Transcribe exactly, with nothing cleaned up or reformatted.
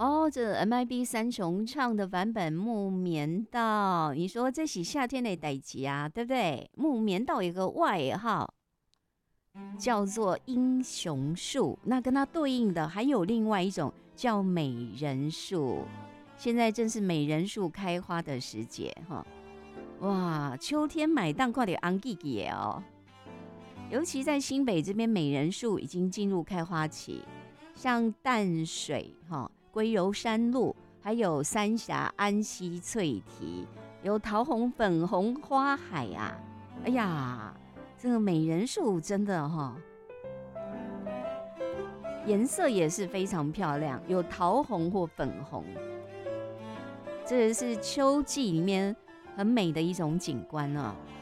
哦，这 M I B 三重唱的版本《木棉道》，你说这是夏天的代志啊，对不对？木棉道有个外号叫做英雄树，那跟它对应的还有另外一种叫美人树。现在正是美人树开花的时节哈，哇，秋天买当快点昂吉吉哦。尤其在新北这边，美人树已经进入开花期，像淡水哈、龟柔山路，还有三峡安溪脆堤，有桃红、粉红花海啊！哎呀，这个美人树真的哈、颜色也是非常漂亮，有桃红或粉红，这是秋季里面很美的一种景观啊。